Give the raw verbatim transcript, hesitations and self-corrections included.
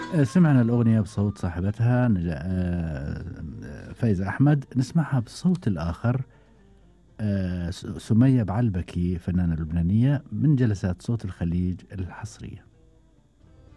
آه، سمعنا الأغنية بصوت صاحبتها نجا- آه، فايزة أحمد. نسمعها بالصوت الآخر. آه، س- سمية بعلبكي، فنانة لبنانية من جلسات صوت الخليج الحصرية.